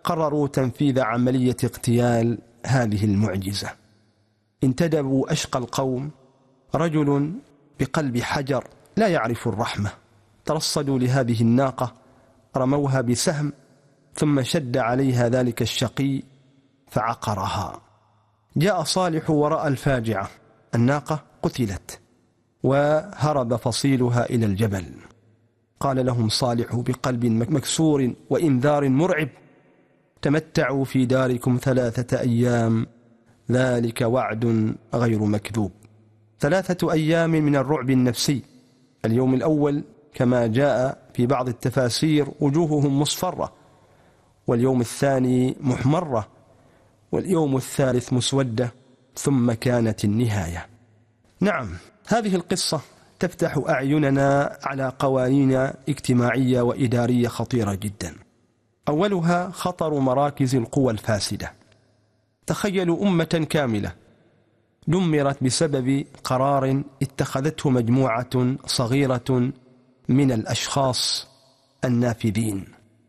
قرروا تنفيذ عملية اغتيال هذه المعجزة. انتدبوا أشقى القوم، رجل بقلب حجر لا يعرف الرحمة، ترصدوا لهذه الناقة، رموها بسهم ثم شد عليها ذلك الشقي فعقرها. جاء صالح ورأى الفاجعة، الناقة قتلت وهرب فصيلها إلى الجبل. قال لهم صالح بقلب مكسور وإنذار مرعب: تمتعوا في داركم 3 أيام، ذلك وعد غير مكذوب. 3 أيام من الرعب النفسي. اليوم الأول كما جاء في بعض التفاسير وجوههم مصفرة، واليوم الثاني محمرة، واليوم الثالث مسودة، ثم كانت النهاية. نعم، هذه القصة تفتح أعيننا على قوانين اجتماعية وإدارية خطيرة جدا. أولها خطر مراكز القوى الفاسدة. تخيلوا أمة كاملة دمرت بسبب قرار اتخذته مجموعة صغيرة من الأشخاص النافذين.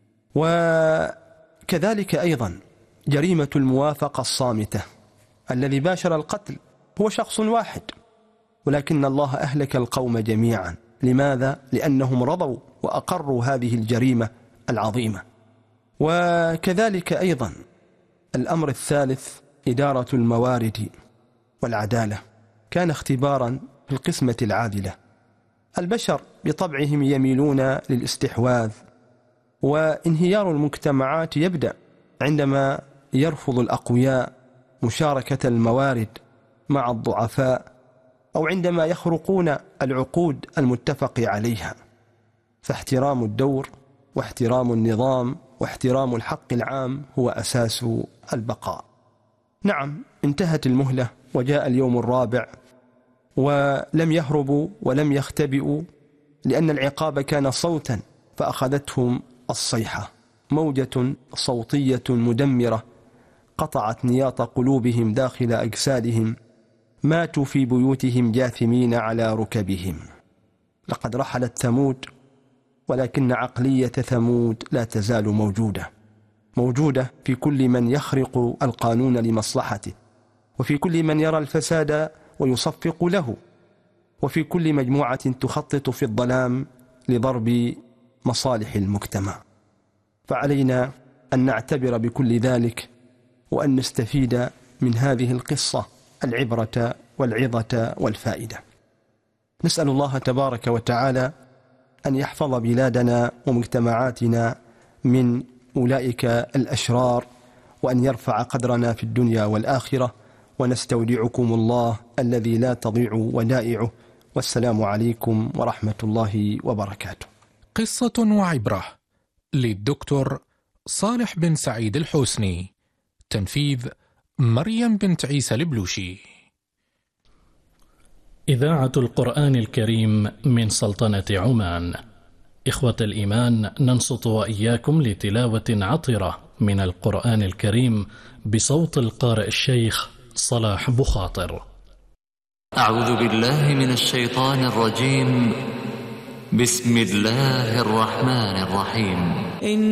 وكذلك أيضا جريمة الموافقة الصامتة. الذي باشر القتل هو شخص واحد، ولكن الله أهلك القوم جميعا. لماذا؟ لأنهم رضوا وأقروا هذه الجريمة العظيمة. وكذلك أيضا الأمر الثالث إدارة الموارد والعدالة. كان اختبارا في القسمة العادلة. البشر بطبعهم يميلون للاستحواذ، وانهيار المجتمعات يبدأ عندما يرفض الأقوياء مشاركة الموارد مع الضعفاء، أو عندما يخرقون العقود المتفق عليها. فاحترام الدور واحترام النظام واحترام الحق العام هو أساس البقاء. نعم، انتهت المهلة وجاء اليوم الرابع، ولم يهربوا ولم يختبئوا، لأن العقاب كان صوتا فأخذتهم الصيحة، موجة صوتية مدمرة قطعت نياط قلوبهم داخل أجسادهم، ماتوا في بيوتهم جاثمين على ركبهم. لقد رحلت ثمود، ولكن عقلية ثمود لا تزال موجودة في كل من يخرق القانون لمصلحته، وفي كل من يرى الفساد ويصفق له، وفي كل مجموعة تخطط في الظلام لضرب مصالح المجتمع. فعلينا أن نعتبر بكل ذلك، وأن نستفيد من هذه القصة العبرة والعظة والفائدة. نسأل الله تبارك وتعالى أن يحفظ بلادنا ومجتمعاتنا من أولئك الأشرار، وأن يرفع قدرنا في الدنيا والآخرة، ونستودعكم الله الذي لا تضيع ودائعه. والسلام عليكم ورحمة الله وبركاته. قصة وعبرة للدكتور صالح بن سعيد الحوسني، تنفيذ مريم بنت عيسى البلوشي. إذاعة القرآن الكريم من سلطنة عمان. إخوة الإيمان، ننصت وإياكم لتلاوة عطرة من القرآن الكريم بصوت القارئ الشيخ صلاح بخاطر. أعوذ بالله من الشيطان الرجيم. بسم الله الرحمن الرحيم.